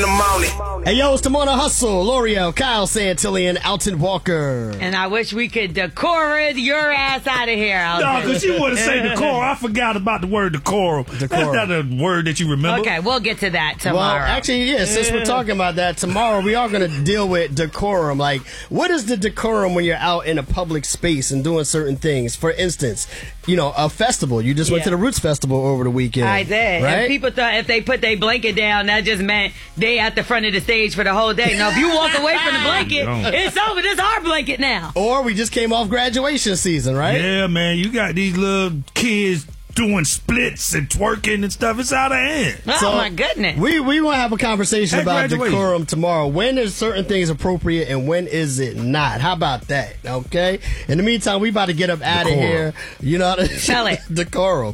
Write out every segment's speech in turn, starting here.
Hey, yo, it's the Morning Hustle. L'Oreal, Kyle Santillan, Alton Walker. And I wish we could decor your ass out of here, Alton. No, because you want to say decorum. I forgot about the word decorum. That's not a word that you remember. Okay, we'll get to that tomorrow. Well, actually, yeah, since we're talking about that, tomorrow we are going to deal with decorum. Like, what is the decorum when you're out in a public space and doing certain things? For instance, you know, a festival. You just went to the Roots Festival over the weekend. I did. Right? And people thought if they put their blanket down, that just meant they at the front of the stage for the whole day. Now, if you walk away from the blanket, it's over. This is our blanket now. Or we just came off graduation season, right? Yeah, man. You got these little kids doing splits and twerking and stuff. It's out of hand. Oh, my goodness. We want to have a conversation At about graduation. decorum tomorrow. When is certain things appropriate and when is it not? How about that? Okay? In the meantime, we about to get up out of here. You know, Tell it. Decorum.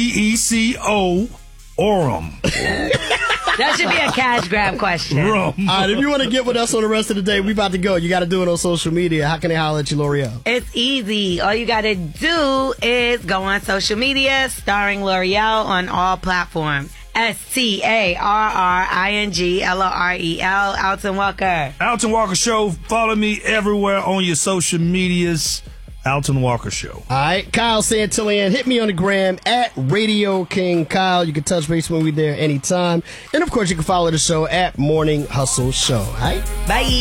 DECO-ORUM. That should be a cash grab question. All right, if you want to get with us on the rest of the day, we about to go. You got to do it on social media. How can they holler at you, L'Oreal? It's easy. All you got to do is go on social media, starring L'Oreal on all platforms. STARRINGLOREL. Alton Walker. Alton Walker Show. Follow me everywhere on your social medias. Alton Walker Show. All right, Kyle Santillan, hit me on the gram at Radio King Kyle. You can touch base when we're there anytime. And, of course, you can follow the show at Morning Hustle Show. All right? Bye.